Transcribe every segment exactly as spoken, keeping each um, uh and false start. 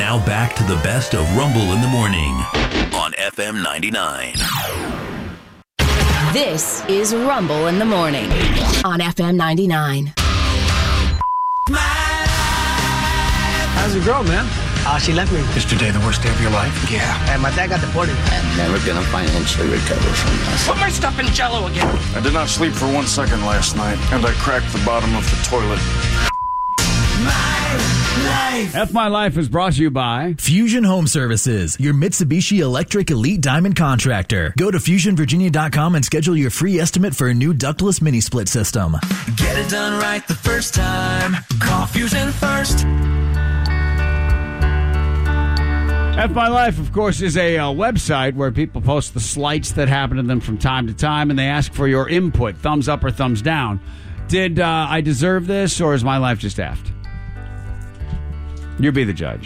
Now back to the best of Rumble in the Morning on F M ninety-nine. This is Rumble in the Morning on F M ninety-nine. How's your girl, man? Uh, she left me. Yesterday, the worst day of your life? Yeah. And my dad got deported. I'm never going to financially recover from this. Put my stuff in Jell-O again. I did not sleep for one second last night, and I cracked the bottom of the toilet. My Life. F My Life is brought to you by Fusion Home Services, your Mitsubishi Electric Elite Diamond contractor. Go to fusion virginia dot com and schedule your free estimate for a new ductless mini split system. Get it done right the first time. Call Fusion first. F My Life, of course, is a uh, website where people post the slights that happen to them from time to time, and they ask for your input, thumbs up or thumbs down. Did uh, I deserve this, or is my life just effed? You be the judge.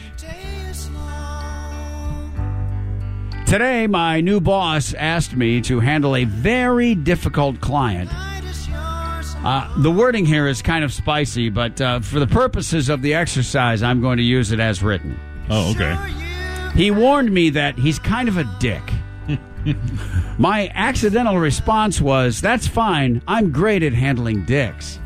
Today, my new boss asked me to handle a very difficult client. Uh, the wording here is kind of spicy, but uh, for the purposes of the exercise, I'm going to use it as written. Oh, okay. He warned me that he's kind of a dick. My accidental response was, that's fine. I'm great at handling dicks.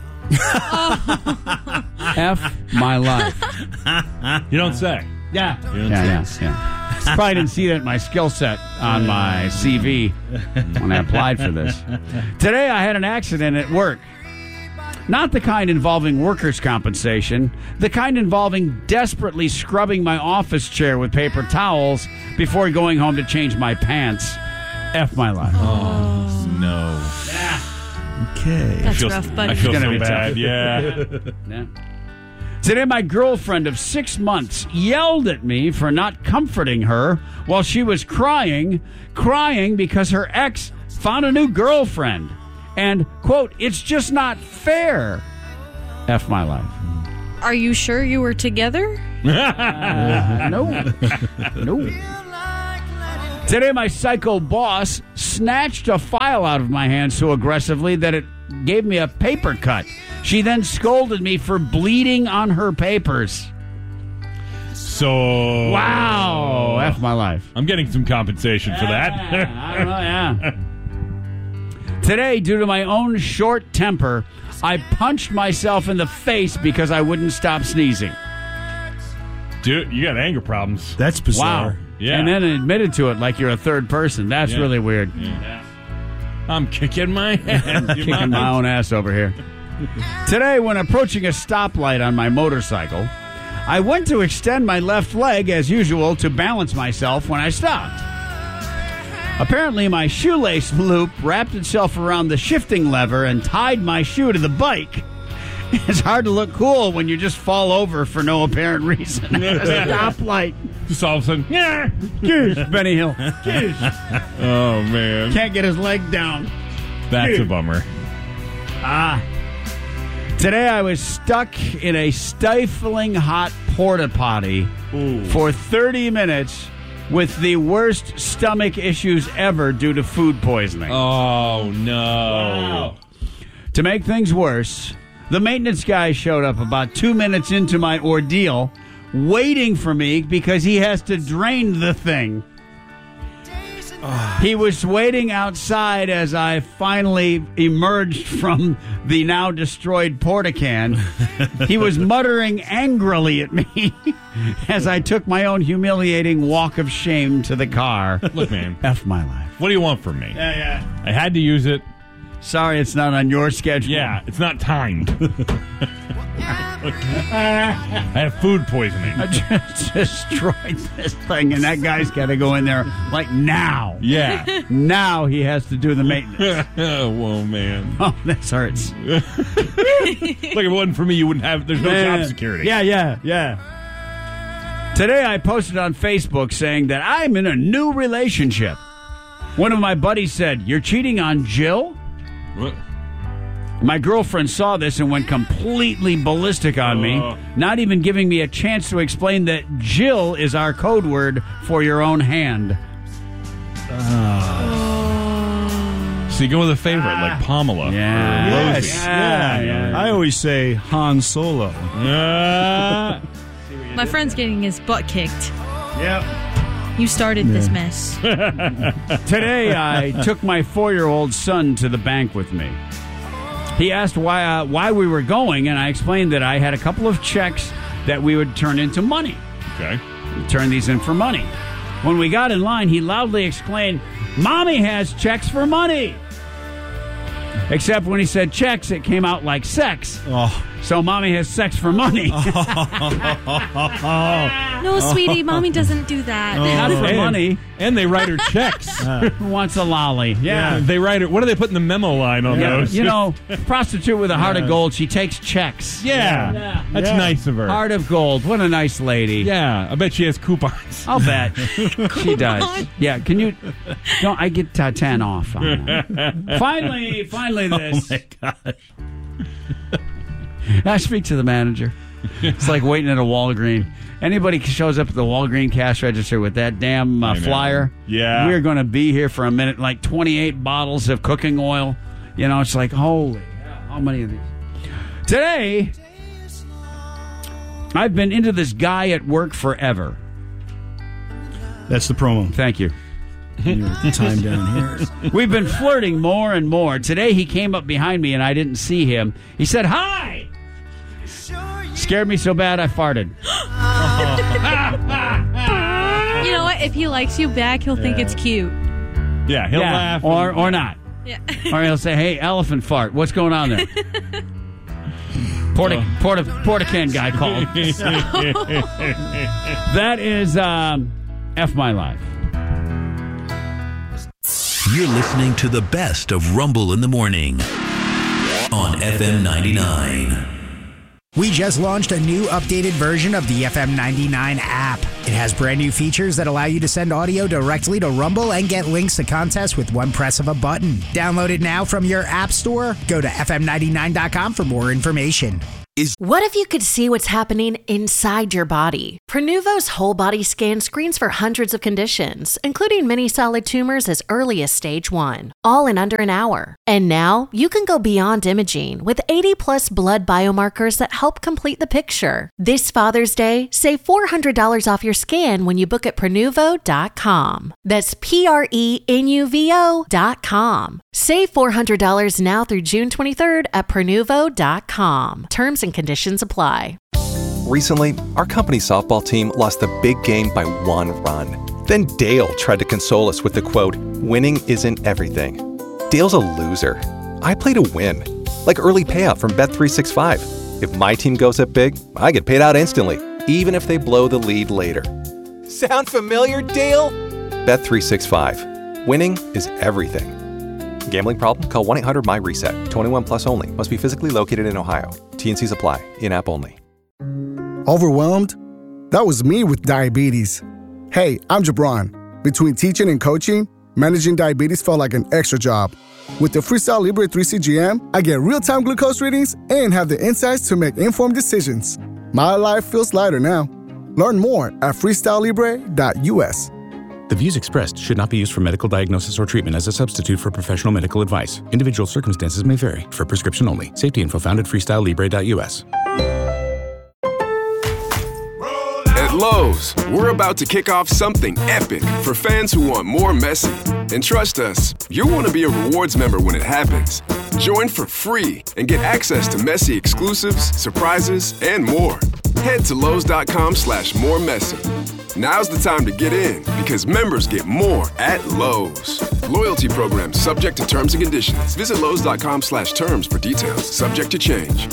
F my life. You don't say. Yeah. You don't yeah, say. yeah, yeah. Probably didn't see that in my skill set on my C V when I applied for this. Today I had an accident at work. Not the kind involving workers' compensation, the kind involving desperately scrubbing my office chair with paper towels before going home to change my pants. F my life. Oh, no. Yeah. Okay. That's feel, rough, buddy. I feel It's so gonna be bad, tough. yeah. Yeah. Today, my girlfriend of six months yelled at me for not comforting her while she was crying, crying because her ex found a new girlfriend. And, quote, it's just not fair. F my life. Are you sure you were together? Uh, no. No. Today, my psycho boss snatched a file out of my hand so aggressively that it gave me a paper cut. She then scolded me for bleeding on her papers. So... Wow. F my life. I'm getting some compensation for that. Yeah, I don't know, yeah. Today, due to my own short temper, I punched myself in the face because I wouldn't stop sneezing. Dude, you got anger problems. That's bizarre. Wow. Yeah. And then admitted to it like you're a third person. That's Yeah. really weird. Yeah. I'm kicking my head. Kicking my own ass over here. Today, when approaching a stoplight on my motorcycle, I went to extend my left leg as usual to balance myself when I stopped. Apparently, my shoelace loop wrapped itself around the shifting lever and tied my shoe to the bike. It's hard to look cool when you just fall over for no apparent reason. At a stoplight. Just all of a sudden, yeah. Goose, Benny Hill. Goose. Oh, man. Can't get his leg down. That's a bummer. Ah. Today I was stuck in a stifling hot porta potty Ooh. for thirty minutes with the worst stomach issues ever due to food poisoning. Oh, no. Wow. To make things worse, the maintenance guy showed up about two minutes into my ordeal, waiting for me because he has to drain the thing. He was waiting outside as I finally emerged from the now destroyed porta-can. He was muttering angrily at me as I took my own humiliating walk of shame to the car. Look, man. F my life. What do you want from me? Yeah, yeah. I had to use it. Sorry it's not on your schedule. Yeah, it's not timed. I have food poisoning. I just destroyed this thing, and that guy's got to go in there, like, now. Yeah. Now he has to do the maintenance. Oh, whoa, man. Oh, this hurts. Look, if it wasn't for me, you wouldn't have, there's no Man. job security. Yeah, yeah, yeah. Today I posted on Facebook saying that I'm in a new relationship. One of my buddies said, "You're cheating on Jill?" What? My girlfriend saw this and went completely ballistic on Uh. me, not even giving me a chance to explain that Jill is our code word for your own hand. So you go with a favorite, like Pamela Yeah. or Yes. Rosie. Yeah, yeah. I always say Han Solo. Uh, My friend's getting his butt kicked. Yep. You started this mess. Today, I took my four-year-old son to the bank with me. He asked why uh, why we were going, and I explained that I had a couple of checks that we would turn into money. Okay. Turn these in for money. When we got in line, he loudly exclaimed, "Mommy has checks for money!" Except when he said checks, it came out like sex. Oh. So Mommy has sex for money. No, sweetie, Mommy doesn't do that. Not for and, money. And they write her checks. Who wants a lolly? Yeah. Yeah, they write it. What do they put in the memo line on Yeah, those? you know, prostitute with a heart of gold. She takes checks. Yeah, Yeah. that's Yeah. nice of her. Heart of gold. What a nice lady. Yeah, I bet she has coupons. I'll bet she does. Yeah, can you? Don't I get uh, ten off? On that? Finally, finally, this. Oh my God. I speak to the manager. It's like waiting at a Walgreens. Anybody shows up at the Walgreens cash register with that damn uh, flyer, Yeah. we're going to be here for a minute. Like twenty-eight bottles of cooking oil. You know, it's like, holy hell, how many of these? Today, I've been into this guy at work forever. That's the promo. Thank you. Time down here. We've been flirting more and more. Today, he came up behind me and I didn't see him. He said, "Hi!" Scared me so bad I farted. You know what? If he likes you back, he'll think it's cute. Yeah, he'll Yeah, laugh. Or, or not. Yeah. Or he'll say, "Hey, elephant fart. What's going on there?" Porta, Porta, Portacan guy called. That is um, F My Life. You're listening to the best of Rumble in the Morning on F M ninety-nine. We just launched a new updated version of the F M ninety-nine app. It has brand new features that allow you to send audio directly to Rumble and get links to contests with one press of a button. Download it now from your app store. Go to F M ninety-nine dot com for more information. What if you could see what's happening inside your body? Prenuvo's whole body scan screens for hundreds of conditions, including many solid tumors as early as stage one, all in under an hour. And now you can go beyond imaging with eighty plus blood biomarkers that help complete the picture. This Father's Day, save four hundred dollars off your scan when you book at Prenuvo dot com. That's P R E N U V O dot com. Save four hundred dollars now through June twenty-third at Prenuvo dot com. Terms and conditions apply. Recently, our company's softball team lost the big game by one run. Then Dale tried to console us with the quote, "Winning isn't everything." Dale's a loser. I play to win. Like early payout from Bet three sixty-five. If my team goes up big, I get paid out instantly, even if they blow the lead later. Sound familiar, Dale? Bet three sixty-five. Winning is everything. Gambling problem? Call one eight hundred M Y reset. twenty-one plus only. Must be physically located in Ohio. T and Cs apply. In-app only. Overwhelmed? That was me with diabetes. Hey, I'm Jabron. Between teaching and coaching, managing diabetes felt like an extra job. With the Freestyle Libre three C G M, I get real-time glucose readings and have the insights to make informed decisions. My life feels lighter now. Learn more at freestyle libre dot U S. The views expressed should not be used for medical diagnosis or treatment as a substitute for professional medical advice. Individual circumstances may vary. For prescription only. Safety info found at freestyle libre dot U S. At Lowe's, we're about to kick off something epic for fans who want more Messi. And trust us, you'll want to be a rewards member when it happens. Join for free and get access to Messi exclusives, surprises, and more. Head to Lowe's dot com slash more Messi. Now's the time to get in because members get more at Lowe's. Loyalty program subject to terms and conditions. Visit Lowe's dot com slash terms for details. Subject to change.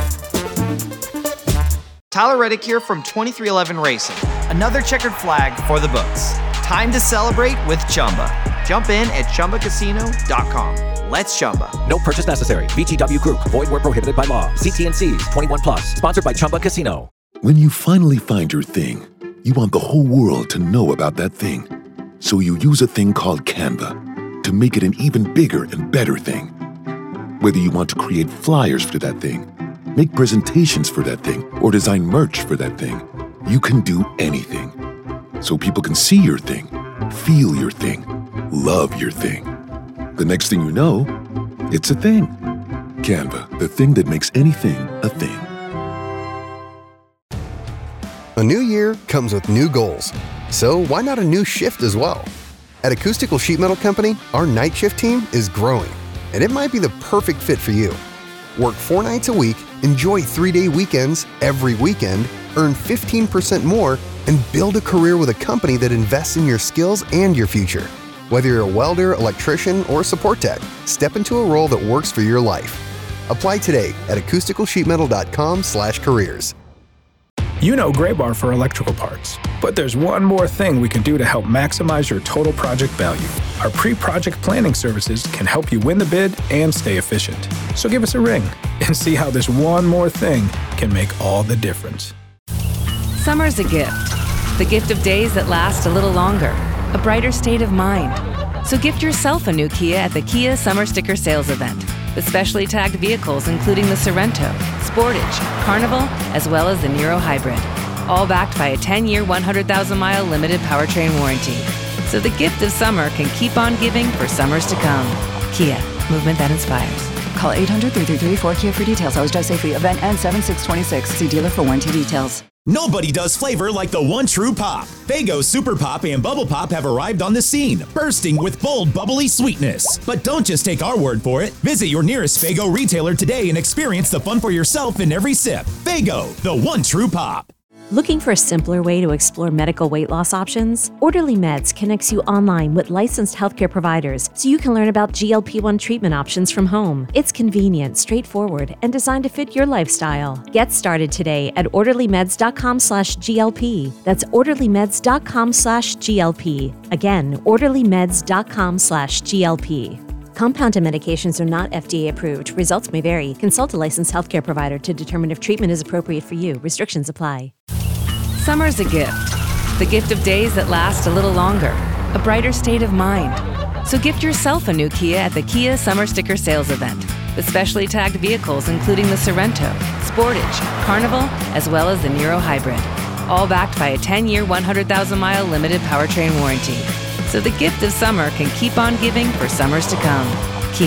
Tyler Reddick here from twenty-three eleven Racing. Another checkered flag for the books. Time to celebrate with Chumba. Jump in at Chumba Casino dot com. Let's Chumba. No purchase necessary. V G W Group. Void where prohibited by law. See T and C's. twenty-one plus. Sponsored by Chumba Casino. When you finally find your thing, you want the whole world to know about that thing. So you use a thing called Canva to make it an even bigger and better thing. Whether you want to create flyers for that thing, make presentations for that thing, or design merch for that thing, you can do anything. So people can see your thing, feel your thing, love your thing. The next thing you know, it's a thing. Canva, the thing that makes anything a thing. A new year comes with new goals, so why not a new shift as well? At Acoustical Sheet Metal Company, our night shift team is growing, and it might be the perfect fit for you. Work four nights a week, enjoy three-day weekends every weekend, earn fifteen percent more, and build a career with a company that invests in your skills and your future. Whether you're a welder, electrician, or support tech, step into a role that works for your life. Apply today at acoustical sheet metal dot com slash careers. You know Graybar for electrical parts, but there's one more thing we can do to help maximize your total project value. Our pre-project planning services can help you win the bid and stay efficient. So give us a ring and see how this one more thing can make all the difference. Summer's a gift. The gift of days that last a little longer. A brighter state of mind. So gift yourself a new Kia at the Kia Summer Sticker Sales Event. With specially tagged vehicles including the Sorento, Sportage, Carnival, as well as the Niro Hybrid. All backed by a ten-year, one hundred thousand mile limited powertrain warranty. So the gift of summer can keep on giving for summers to come. Kia, movement that inspires. Call eight hundred, three three three, four K I A for details. Always drive safely. Event ends seven six twenty-six. See dealer for warranty details. Nobody does flavor like the one true pop. Faygo Super Pop and Bubble Pop have arrived on the scene, bursting with bold, bubbly sweetness. But don't just take our word for it. Visit your nearest Faygo retailer today and experience the fun for yourself in every sip. Faygo, the one true pop. Looking for a simpler way to explore medical weight loss options? Orderly Meds connects you online with licensed healthcare providers so you can learn about G L P one treatment options from home. It's convenient, straightforward, and designed to fit your lifestyle. Get started today at orderly meds dot com slash G L P. That's orderly meds dot com slash G L P. Again, orderly meds dot com slash G L P. Compounded medications are not F D A approved. Results may vary. Consult a licensed healthcare provider to determine if treatment is appropriate for you. Restrictions apply. Summer's a gift. The gift of days that last a little longer. A brighter state of mind. So gift yourself a new Kia at the Kia Summer Sticker Sales Event. With specially tagged vehicles including the Sorento, Sportage, Carnival, as well as the Niro Hybrid. All backed by a ten-year, one hundred thousand mile limited powertrain warranty. So the gift of summer can keep on giving for summers to come.